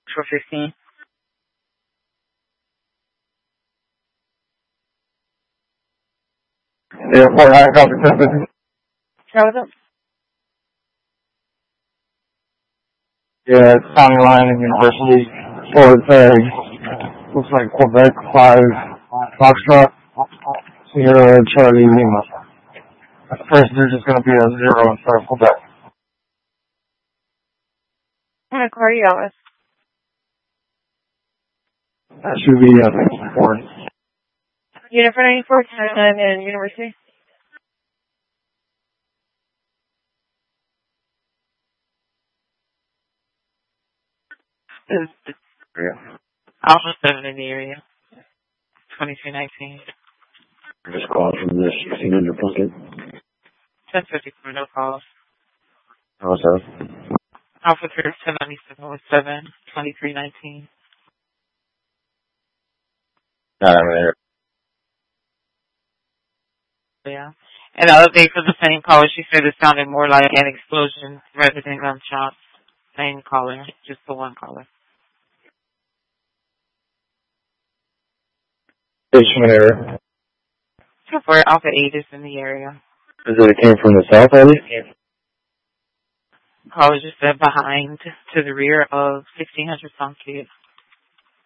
for 15. Yeah, 49, copy 1050. How was it? Yeah, it's County Line and University. Forward tag. Looks like Quebec 5 Foxtrot. Sierra Charlie Lima. At first, they're just going to be a 0 instead of Quebec. What kind of car are you out with? That should be a Ford. Unit for 94, County and University. Yeah. Alpha 7 in the area. 2219. Just called from the 1600 Plunkett. 1054, no calls. How's that? Alpha 3, 1097, 2319. Not over there. Yeah. And the update for the same caller, she said it sounded more like an explosion rather than gunshots. Same caller, just the one caller. Station error. So for Alpha 8 is in the area. Is it came from the south, Ellie? Caller just said behind to the rear of 1600 Sunkids.